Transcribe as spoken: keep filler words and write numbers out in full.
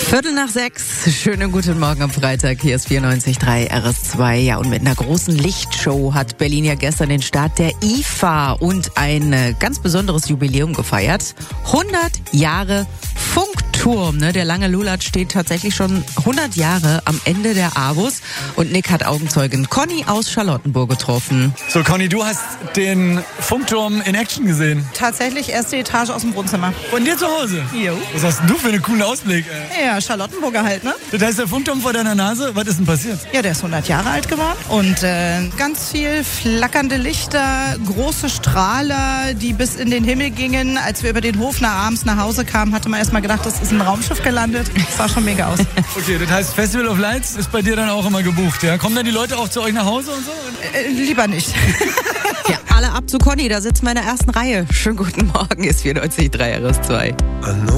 Viertel nach sechs. Schönen guten Morgen am Freitag. Hier ist vierundneunzig Komma drei R S zwei. Ja, und mit einer großen Lichtshow hat Berlin ja gestern den Start der I F A und ein ganz besonderes Jubiläum gefeiert. hundert Jahre Funkturm. Ne? Der lange Lulatsch steht tatsächlich schon hundert Jahre am Ende der Avus. Und Nick hat Augenzeugin Conny aus Charlottenburg getroffen. So, Conny, du hast den Funkturm in Action gesehen. Tatsächlich erste Etage aus dem Wohnzimmer. Von dir zu Hause? Jo. Was hast denn du für einen coolen Ausblick? Ey? Ja, Charlottenburger halt, ne? Das heißt, der Funkturm vor deiner Nase, was ist denn passiert? Ja, der ist hundert Jahre alt geworden und äh, ganz viel flackernde Lichter, große Strahler, die bis in den Himmel gingen. Als wir über den Hof nach abends nach Hause kamen, hatte man erstmal gedacht, das ist ein Raumschiff gelandet. Das sah schon mega aus. Okay, das heißt, Festival of Lights ist bei dir dann auch immer gebucht, ja? Kommen dann die Leute auch zu euch nach Hause und so? Äh, lieber nicht. Ja, alle ab zu Conny, da sitzt wir in der ersten Reihe. Schönen guten Morgen, ist vierundneunzig Komma drei R S zwei.